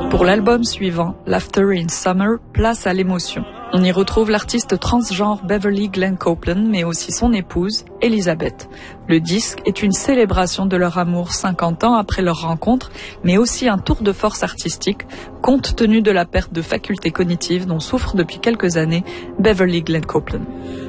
Pour l'album suivant, Laughter in Summer, place à l'émotion. On y retrouve l'artiste transgenre Beverly Glenn Copeland, mais aussi son épouse, Elizabeth. Le disque est une célébration de leur amour 50 ans après leur rencontre, mais aussi un tour de force artistique, compte tenu de la perte de facultés cognitives dont souffre depuis quelques années Beverly Glenn Copeland.